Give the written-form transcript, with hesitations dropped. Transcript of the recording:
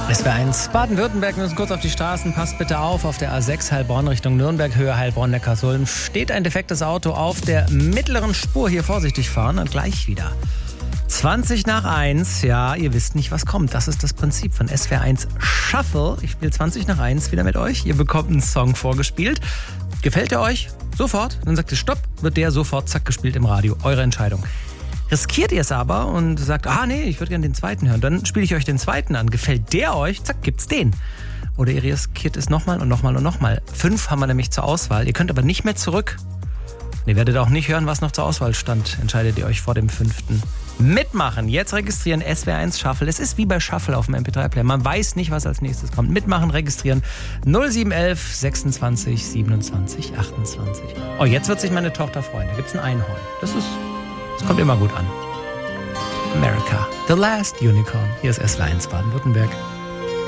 SWR1 Baden-Württemberg, wir müssen kurz auf die Straßen. Passt bitte auf der A6 Heilbronn Richtung Nürnberg, Höhe Heilbronn-Neckarsulm steht ein defektes Auto auf der mittleren Spur. Hier vorsichtig fahren und gleich wieder. 20 nach 1, ja, ihr wisst nicht, was kommt. Das ist das Prinzip von SWR1 Shuffle. Ich spiele 20 nach 1 wieder mit euch. Ihr bekommt einen Song vorgespielt. Gefällt er euch? Sofort. Dann sagt ihr Stopp, wird der sofort zack gespielt im Radio. Eure Entscheidung. Riskiert ihr es aber und sagt, nee, ich würde gerne den zweiten hören, dann spiele ich euch den zweiten an. Gefällt der euch, zack, gibt's den. Oder ihr riskiert es nochmal und nochmal und nochmal. 5 haben wir nämlich zur Auswahl. Ihr könnt aber nicht mehr zurück. Ihr werdet auch nicht hören, was noch zur Auswahl stand. Entscheidet ihr euch vor dem 5. Mitmachen, jetzt registrieren, SWR1 Shuffle. Es ist wie bei Shuffle auf dem MP3-Player. Man weiß nicht, was als nächstes kommt. Mitmachen, registrieren. 0711 26 27 28. Oh, jetzt wird sich meine Tochter freuen. Da gibt's ein Einhorn. Das kommt immer gut an. America, the last unicorn. Hier ist SWR1 Baden-Württemberg.